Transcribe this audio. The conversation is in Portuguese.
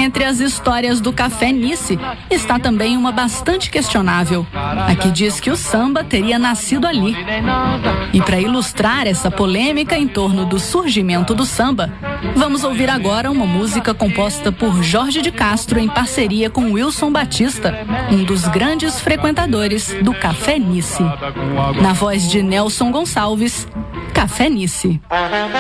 Entre as histórias do Café Nice, está também uma bastante questionável. A que diz que o samba teria nascido ali. E para ilustrar essa polêmica em torno do surgimento do samba, vamos ouvir agora uma música composta por Jorge de Castro em parceria com Wilson Batista, um dos grandes frequentadores do Café Nice. Na voz de Nelson Gonçalves, Café Nice.